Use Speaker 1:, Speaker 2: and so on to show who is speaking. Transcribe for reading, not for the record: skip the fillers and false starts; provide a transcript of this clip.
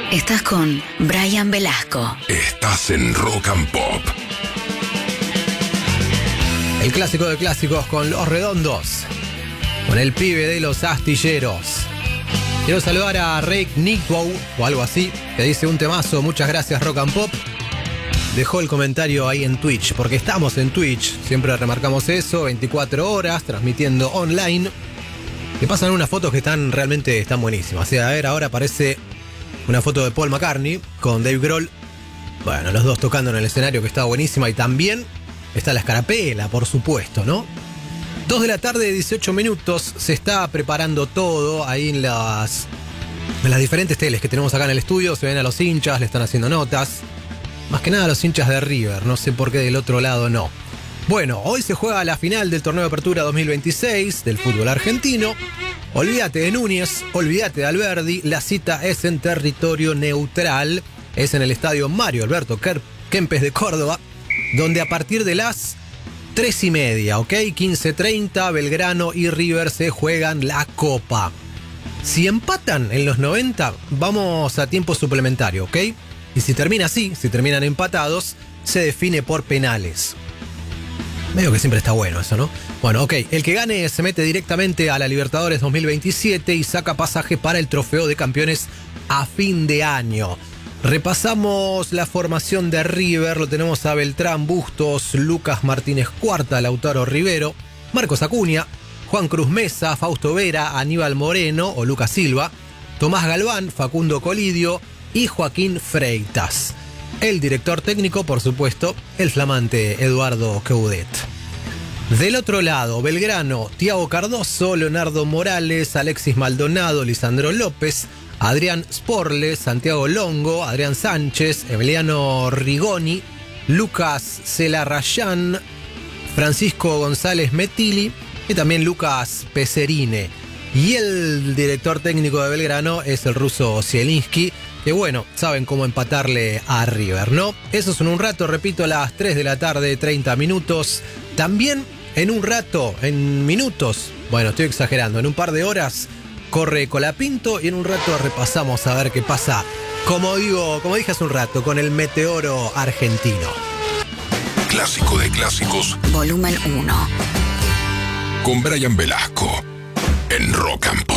Speaker 1: Estás con Brian Velasco.
Speaker 2: Estás en Rock and Pop.
Speaker 3: El clásico de clásicos con Los Redondos, con el pibe de los astilleros. Quiero saludar a Rick Nickbow o algo así, que dice un temazo, muchas gracias Rock and Pop. Dejó el comentario ahí en Twitch, porque estamos en Twitch, siempre remarcamos eso, 24 horas, transmitiendo online. Me pasan unas fotos que están buenísimas. O sea, a ver, ahora aparece una foto de Paul McCartney con Dave Grohl. Bueno, los dos tocando en el escenario, que está buenísima. Y también está la escarapela, por supuesto, ¿no? 2 de la tarde, 18 minutos. Se está preparando todo ahí en las diferentes teles que tenemos acá en el estudio. Se ven a los hinchas, le están haciendo notas. Más que nada a los hinchas de River. No sé por qué del otro lado no. Bueno, hoy se juega la final del Torneo de Apertura 2026 del fútbol argentino. Olvídate de Núñez, olvídate de Alberdi. La cita es en territorio neutral. Es en el estadio Mario Alberto Kempes de Córdoba, donde a partir de las 3:30, ¿ok? 15:30, Belgrano y River se juegan la Copa. Si empatan en los 90, vamos a tiempo suplementario, ¿ok? Y si termina así, si terminan empatados, se define por penales. Medio que siempre está bueno eso, ¿no? Bueno, ok, el que gane se mete directamente a la Libertadores 2027 y saca pasaje para el Trofeo de Campeones a fin de año. Repasamos la formación de River, lo tenemos a Beltrán, Bustos, Lucas Martínez Cuarta, Lautaro Rivero, Marcos Acuña, Juan Cruz Mesa, Fausto Vera, Aníbal Moreno o Lucas Silva, Tomás Galván, Facundo Colidio y Joaquín Freitas. El director técnico, por supuesto, el flamante Eduardo Coudet. Del otro lado, Belgrano, Thiago Cardoso, Leonardo Morales, Alexis Maldonado, Lisandro López, Adrián Sporle, Santiago Longo, Adrián Sánchez, Emiliano Rigoni, Lucas Celarrayán, Francisco González Metilli y también Lucas Peserine. Y el director técnico de Belgrano es el ruso Zielinski, que bueno, saben cómo empatarle a River, ¿no? Eso es en un rato, repito, a las 3 de la tarde, 30 minutos. También en un rato, en minutos, bueno, estoy exagerando, en un par de horas corre Colapinto y en un rato repasamos a ver qué pasa, como dije hace un rato, con el meteoro argentino.
Speaker 2: Clásico de clásicos.
Speaker 1: Volumen 1.
Speaker 2: Con Brian Velasco en Rock and Pop.